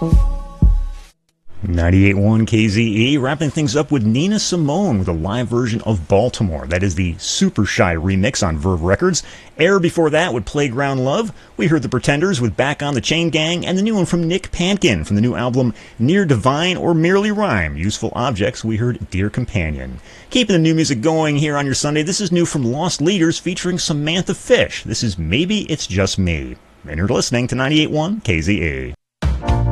98.1 KZE, wrapping things up with Nina Simone with a live version of Baltimore. That is the Super Shy remix on Verve Records. Air before that with Playground Love. We heard the Pretenders with Back on the Chain Gang, and the new one from Nick Pankin from the new album Near Divine or Merely Rhyme. Useful Objects, we heard Dear Companion. Keeping the new music going here on your Sunday, this is new from Lost Leaders featuring Samantha Fish. This is Maybe It's Just Me. And you're listening to 98.1 KZE.